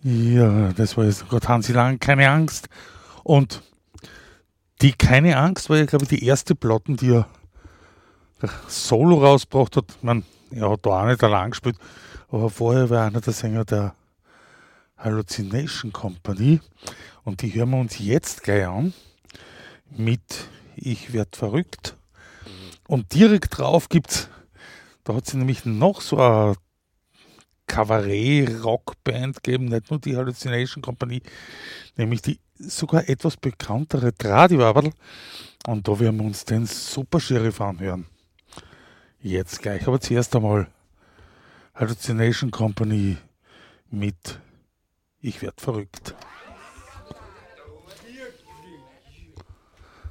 Ja, das war jetzt gerade Hansi Lang, keine Angst. Und die Keine Angst war ja, glaube ich, die erste Platten, die er solo rausgebracht hat. Er hat da auch nicht allein gespielt, aber vorher war einer der Sänger der Hallucination Company. Und die hören wir uns jetzt gleich an mit Ich werd verrückt. Und direkt drauf gibt's, da hat sie nämlich noch so eine Kabarett-Rockband gegeben, nicht nur die Hallucination Company, nämlich die sogar etwas bekanntere Tradiwaberl. Und da werden wir uns den Super Sheriff anhören. Jetzt gleich, aber zuerst einmal Hallucination Company mit Ich werd verrückt.